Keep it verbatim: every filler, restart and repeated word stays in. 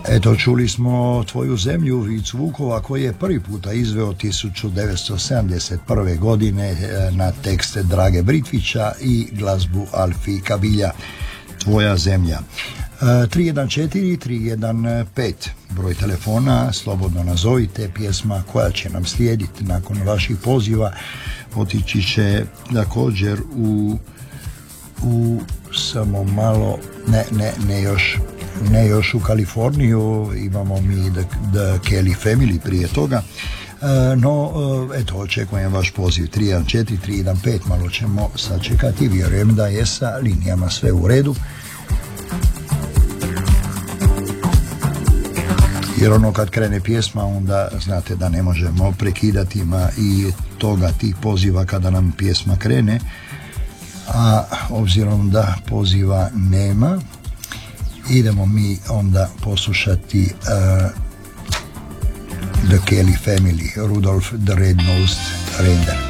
Eto, čuli smo Tvoju zemlju, Vicu Vukova, koji je prvi puta izveo tisuću devetsto sedamdeset prve godine na tekste Drage Britvića i glazbu Alfi Kabilja. Tvoja zemlja. tri jedan četiri tri jedan pet broj telefona, slobodno nazovite. Pjesma koja će nam slijediti nakon vaših poziva otići će također u u samo malo ne, ne, ne još ne još u Kaliforniju, imamo mi The, the Kelly Family prije toga. E, no, e, eto, očekujem vaš poziv tri jedan četiri tri jedan pet, malo ćemo sačekati, vjerujem da je sa linijama sve u redu. Jer ono kad krene pjesma, onda znate da ne možemo prekidati, ma i toga tih poziva kada nam pjesma krene, a obzirom da poziva nema, idemo mi onda poslušati uh, The Kelly Family, Rudolph the Red-Nosed Reindeer.